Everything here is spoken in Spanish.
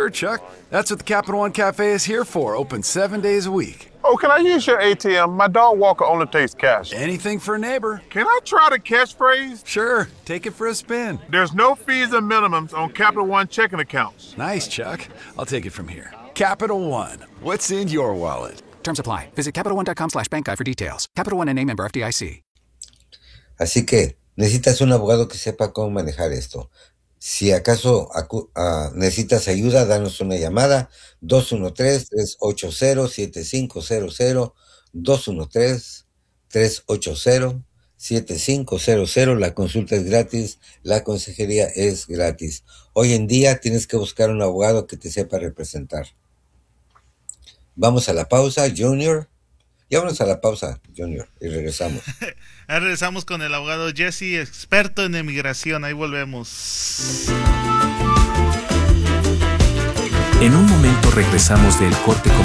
Sure, Chuck. That's what the Capital One Cafe is here for. Open 7 days a week. Oh, can I use your ATM? My dog Walker only takes cash. Anything for a neighbor. Can I try the catchphrase? Sure, take it for a spin. There's no fees and minimums on Capital One checking accounts. Nice, Chuck. I'll take it from here. Capital One. What's in your wallet? Terms apply. Visit CapitalOne.com/bankguide for details. Capital One N.A. member FDIC. Así que necesitas un abogado que sepa cómo manejar esto. Si acaso necesitas ayuda, danos una llamada 213-380-7500, 213-380-7500. La consulta es gratis, la consejería es gratis. Hoy en día tienes que buscar un abogado que te sepa representar. Vamos a la pausa, Junior. Ya vamos a la pausa, Junior, y regresamos. Ahí regresamos con el abogado Jesse, experto en emigración. Ahí volvemos. En un momento regresamos del corte comercial.